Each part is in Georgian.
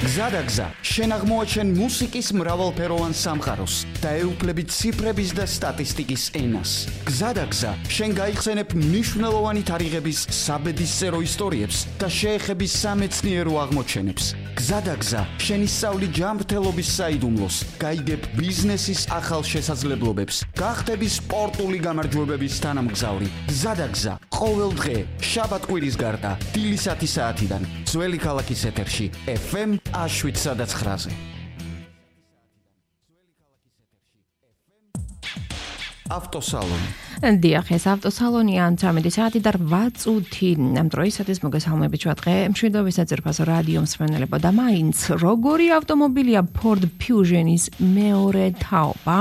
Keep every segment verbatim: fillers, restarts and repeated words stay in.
გზადაგზა შენ აღმოაჩენ მუსიკის მრავალფეროვან სამყაროს და ეუფლებით ციფრების და სტატისტიკის ენას. გზადაგზა შენ გაიხსენებ მნიშვნელოვანი თარიღების საბედისწერო ისტორიებს და შეეხები სამეცნიერო აღმოჩენებს. გზადაგზა შენ ისწავლი ჯანმრთელობის საიდუმლოს, გაიგებ ბიზნესის ახალ შესაძლებლობებს, გახდები სპორტული გამარჯვებების თანამგზავრი. გზადაგზა ყოველ დღე შაბათ-კვირის გარდა დილისათი საათიდან ძველი ქალაქის ეთერში ეფ ემ შვიდ სადაც ხრაზე. ავტოსალონი. დიახ, ეს ავტოსალონი ან თერთმეტი საათი და რვა წუთი. ამ დროისათვის მოგესალმებით ჩვენ დღე მშვიდობის საძირფასო რადიო მსმენელებო და მაინც როგორი ავტომობილია Ford Fusion-ის მეორე თაობა?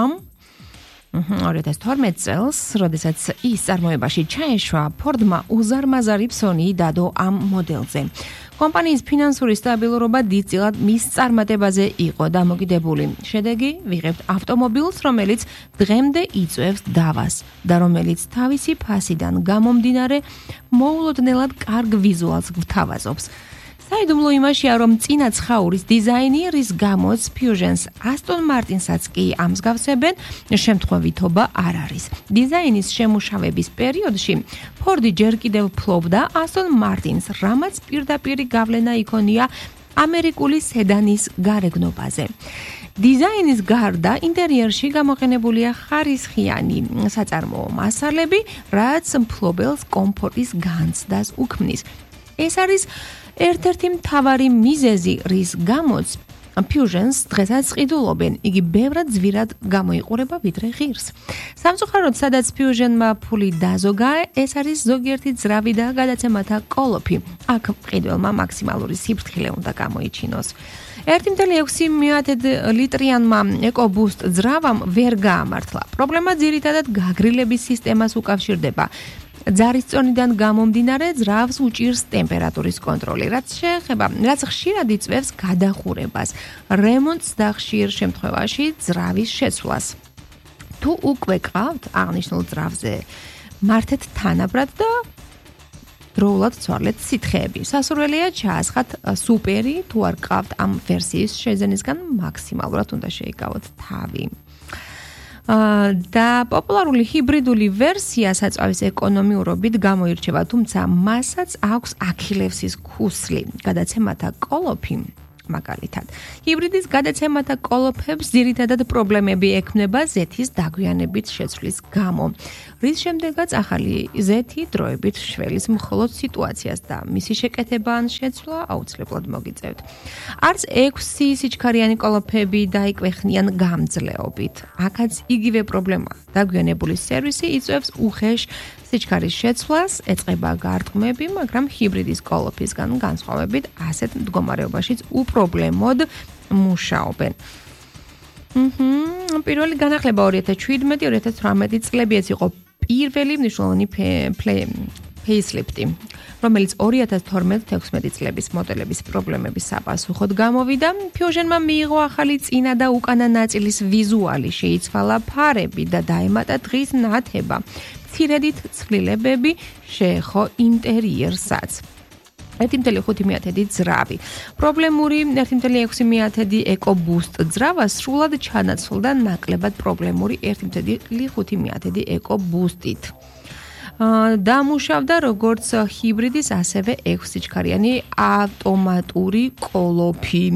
ორი ათას თორმეტ წელს, როდესაც ის წარმოებაში ჩაეშვა, Ford-მა უზარმაზარი ფსონი დადო ამ მოდელზე. კომპანიის ფინანსური სტაბილურობა დიდწილად მის წარმატებაზე იყო დამოკიდებული. შედეგი ვიღებთ ავტომობილს, რომელიც დღემდე იწვევს დავას და რომელიც თავისი ფასიდან გამომდინარე მოულოდნელად კარგ ვიზუალს გვთავაზობს. საიდუმლო იმაშია, რომ წინა ცხაურის დიზაინი, რის გამოც Fusion-ს Aston Martin-საც კი ამსგავსებენ, შემთხვევითობა არ არის. დიზაინის შემუშავების პერიოდში Ford ჯერ კიდევ ფლობდა Aston Martin-ს, რამაც პირდაპირი გავლენა იქონია ამერიკული სედანის გარეგნობაზე. დიზაინის გარდა ინტერიერში გამოყენებულია ხარისხიანი საწარმოო მასალები, რაც მფლობელს კომფორტის განცდას უქმნის. ეს არის ერთ-ერთი მთავარი მიზეზი, რის გამოც Fusion-ს დღესაც ყიდულობენ. იგი ბევრად ძვირად გამოიყურება ვიდრე ღირს. სამწუხაროდ, სადაც Fusion-მა ფული დაზოგა, ეს არის ზოგიერთი ძრავი და გადაცემათა კოლოფი. აქ ყიდველმა მაქსიმალური სიფრთხილე უნდა გამოიჩინოს. ერთი კoma ექვსი ლიტრიანმა EcoBoost ძრავამ ვერ გაამართლა. პრობლემა ძირითადად გაგრილების სისტემას უკავშირდება. ძარის წონიდან გამომდინარე ძრავს უჭირს ტემპერატურის კონტროლი, რაც შეეხება, რაც ხშირად იწვევს გადახურებას, რემონტს და ხშირ შემთხვევაში ძრავის შეცვლას. თუ უკვე გყავთ აღნიშნულ ძრავზე, მართეთ თანაბრად და დროულად ცვალეთ სითხეები. სასურველია ჩაასხათ სუპერი, თუ არ გყავთ ამ ვერსიის შეძენისგან მაქსიმალურად უნდა შეიკავოთ თავი. და პოპულარული ჰიბრიდული ვერსია საწვავის ეკონომიურობით გამოირჩევა, თუმცა მასაც აქვს აქილევსის ქუსლი, გადაცემათა კოლოფი. მაგალითად, ჰიბრიდის გადაცემათა კოლოფებს ძირითადად პრობლემები ექმნება ზეთის დაგვიანებით შეცვლის გამო, რის შემდეგაც ახალი ზეთი დროებით შველის მხოლოდ სიტუაციას და მისი შეკეთება ან შეცვლა აუცილებლად მოგიწევთ. არც ექვსი სიჩქარიანი კოლოფები დაიკვეხნიან გამძლეობით. აქაც იგივე პრობლემა. დაგვიანებული სერვისი იწვევს უხეშ სიჩქარის შეცვლას, ეწყება გარტყმები, მაგრამ ჰიბრიდის კოლოფისგან განსხვავებით ასეთ მდგომარეობაშიც უპრობლემოდ მუშაობენ. მჰმ, პირველი განახლება ორი ათას შვიდმეტი ორი ათას თვრამეტი წლებიც იყო პირველი მნიშვნელოვანი ფეისლიფტი, რომელიც ორი ათას თორმეტ თექვსმეტი წლების მოდელების პრობლემების საპასუხოდ გამოვიდა. Fusion-მა მიიღო ახალი წინა და უკანა ნაწილის ვიზუალი, შეიცვალა ფარები და დაემატა დღის ნათება. მცირედით ცვლილებები შეეხო ინტერიერსაც. ერთი კoma ხუთი ძრავი. პრობლემური ერთი კoma ექვსი EcoBoost ძრავა სრულად ჩანაცვლდა ნაკლებად პრობლემური ერთი კoma ხუთი EcoBoost-ით. დამუშავდა როგორც ჰიბრიდის, ასევე ექვსი სიჩქარიანი ავტომატური კოლოფი.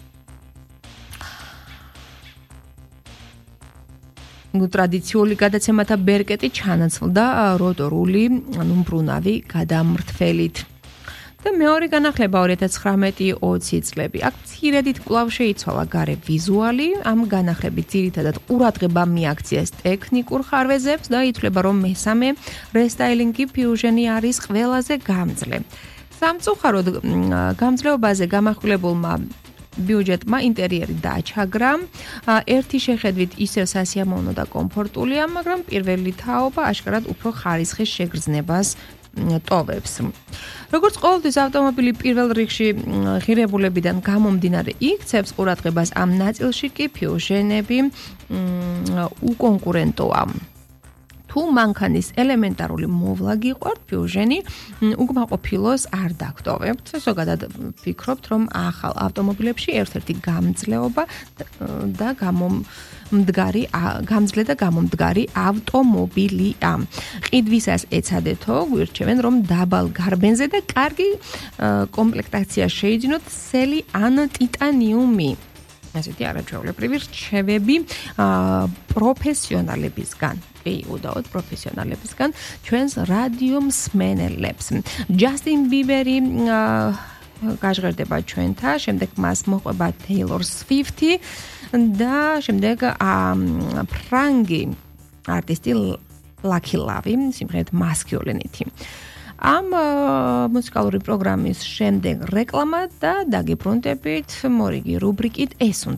ტრადიციული გადაცემათა ბერკეტი ჩანაცვლდა როტორული, ანუ მბრუნავი გადამრთველით. და მეორე განახლება ორი ათას ცხრამეტი ოცი წლები. აქ მცირედით კვლავ შეიცვალა გარე ვიზუალი. ამ განახლებით ძირითადად ყურადღება მიაქციეს ტექნიკურ ხარვეზებს და ითვლება, რომ მესამე რესტაილინგი Fusion-ი არის ყველაზე გამძლე. სამწუხაროდ გამძლეობაზე გამახვილებულმა ბიუჯეტმა ინტერიერი დააჩაგრა. ერთი შეხედვით ისევ სასიამოვნო და კომფორტულია, მაგრამ პირველი თაობა აშკარად უფრო ხარისხის შეგრძნებას ტოვებს. როგორც ყოველთვის ავტომობილი პირველ რიგში ღირებულებიდან გამომდინარე იქცევს ყურადღებას, ამ ნაწილში კი Fusion-ები უკონკურენტოა. თუ მანქანის ელემენტარული მოვლა გიყვართ ფიუჟენი, უკმაყოფილოს არ დაგტოვებთ. ზოგადად ვფიქრობთ, რომ ახალ ავტომობილებში ერთ-ერთი გამძლეობა და გამომდგარი გამძლე და გამომდგარი ავტომობილია. ყიდვისას ეცადეთო, გვირჩევენ, რომ დაბალ გარბენზე და კარგი კომპლექტაცია შეიძინოთ სელი ან ტიტანიუმი. ასეთი არაჩვეულებრივი რჩევები პროფესიონალებისგან. კი, უდაოდ პროფესიონალებისგან ჩვენს რადიო მსმენელებს. ჯასტინ ბიბერი გაჟღერდება ჩვენთან, შემდეგ მას მოყვება Taylor Swift და შემდეგ ფრანგი არტისტი Lucky Love სიმღერით Masculinity. ამ მუსიკალური პროგრამის შემდეგ რეკლამა და დაგიბრუნდებით მორიგი რუბრიკით ეს უნდა